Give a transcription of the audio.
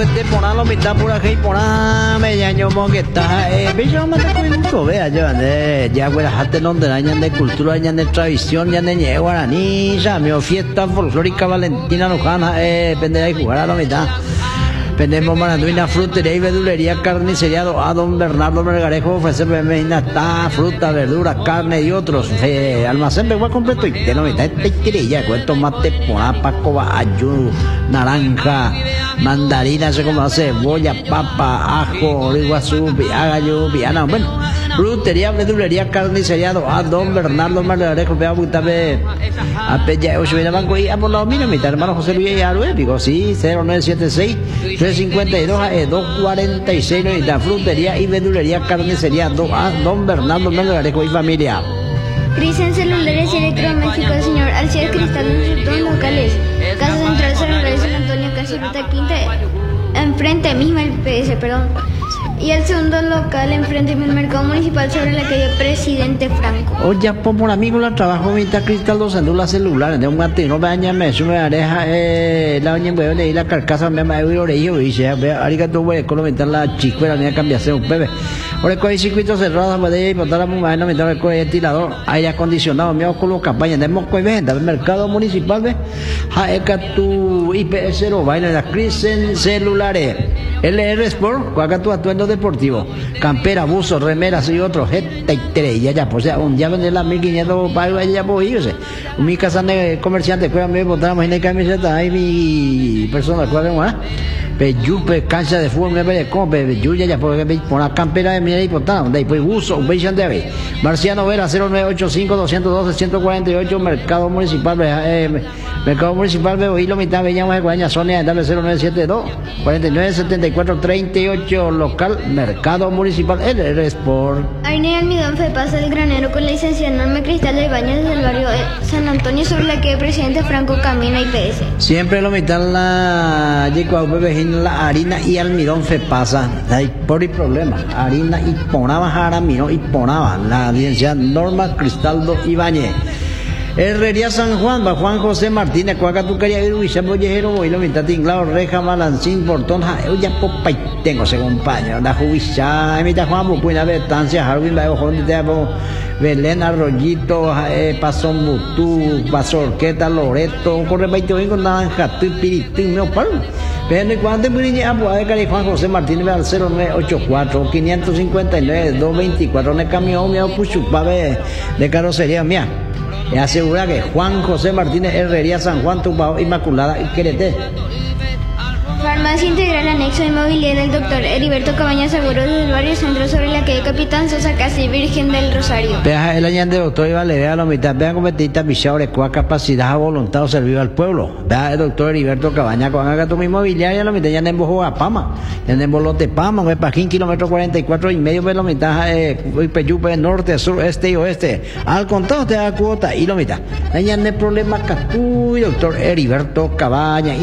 te ponen la mitad pura que poname ya yo mo que está bicho me te cuento vea yo ya güey hasta donde añan de cultura añan de tradición ya de guaraní ya mi fiesta folclórica Valentina Lujana depende de jugar a la mitad. Vendemos maranduina, frutería y verdulería, carnicería a don Bernardo Melgarejo, ofrece está fruta, verdura, carne y otros. Almacén de completo y de novedad, ya con tomate, papa, coba, ayú, naranja, mandarina, cebolla, papa, ajo, origuazú, viagayo, viana, bueno. Frutería, verdulería, carnicería a don Bernardo Melgarejo, vea butabe a Pella, o si banco y a por la mira, mi hermano José Luis Arue, digo, sí, 0976 352 246 y la frutería y verdulería carnicería don Bernardo Melgarejo y familia. Cristian Celulares y Electrodomésticos, señor Alcides Cristal en sus dos locales. Casa Central Celulares San Antonio, casi ruta quinta, enfrente mismo el PS, perdón. Y el segundo local enfrente del mercado municipal sobre la calle Presidente Franco. Oye, por amigo la trabajo mitad Cristal dos células celulares de un gatino bañame me areja la baña huevo de la carcasa me va a ir orello y se ve ariga tu huevo comentar la chicuela ni a cambiarse un bebé. Ahora con el circuito cerrado puede ir botar a un baño meter con el tirador aire acondicionado me hago con los campañas de mosco y venta el mercado municipal ve jaeca tu IPS 0 vaina de la crisis celulares. LR Sport, juega tu atuendo deportivo, campera, buzos, remeras y otros, ya, pues ya, un día vende las 1500 para ya pues irse. Mi casa de comerciante, cuida me botamos en la camiseta, ahí mi persona, cuál es más. Peyupe, cancha de fútbol, me ve como Peyuya, ya porque por la campera de mi ahí botamos, de ahí pues uso, un beijón de ahí. Marciano Vera, 0985 212 148, Mercado Municipal de Hilo Mitad, Beñamos de Guaña, Sonia, dame 0972 4974 38, local Mercado Municipal, LR Sport. Avenida Almidón Fepasa el Granero con la licencia Norma Cristal del Baño desde el barrio San Antonio sobre la que Presidente Franco camina IPS. Siempre lo mitad la la harina y almidón Fepasa, hay por el problema, harina y ponaba jaramino y ponaba la licencia Norma Cristaldo Ibáñez. Herrería San Juan, va Juan José Martínez, cuaca tu quería ir Luis Bollejero, y lo mitad tinglado, reja, malancín, portón, ya popa y tengo ese compañero, la jubicha, mitad Juan, buena vetancia, Harvin, la ojo, te hago Belén, Arroyito, Pasón Butú, Pasorqueta, Loreto, corre 20 con naranja, tu piritín, no paro. Pero y cuando te niña, pues de Juan José Martínez al 0984 559 224 en el camión, me puchupabe de carrocería mía. Y asegura que Juan José Martínez Herrería San Juan Tumbao Inmaculada y Querete. Farmacia Integral Anexo Inmobiliaria del Dr. Heriberto Cabañas Seguros del barrio Centro sobre la calle Capitán Sosa casi Virgen del Rosario. Veja el año de doctor Iván le vea la mitad, vean competita bichabre cuá capacidad a voluntad o servicio al pueblo. Veja el doctor Heriberto Cabañas con haga tu inmobiliaria la mitad ya en Embojo a Pama, en Embolote Pama, ve Pajín kilómetro 44 y medio ve la mitad Peyupe norte, sur, este y oeste. Al contado te da cuota y la mitad. Allá en el problema Catuy, doctor Heriberto Cabañas.